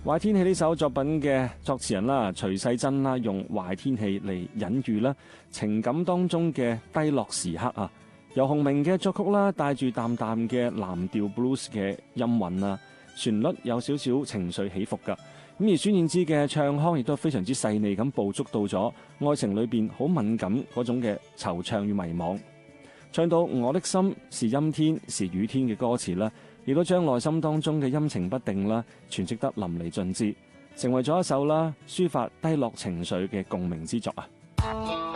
壞天氣呢首作品嘅作詞人啦，徐世珍啦，用壞天氣嚟隱喻啦情感當中嘅低落時刻啊。由洪明嘅作曲啦，帶住淡淡嘅藍調 blues 嘅音韻啦，旋律有少少情緒起伏噶。咁而孫燕姿嘅唱腔亦都非常之細膩咁捕捉到咗愛情裏邊好敏感嗰種嘅惆悵與迷惘。唱到我的心是陰天是雨天嘅歌詞啦，亦都將內心當中嘅陰晴不定啦詮釋得淋漓盡致，成為咗一首啦抒發低落情緒嘅共鳴之作啊。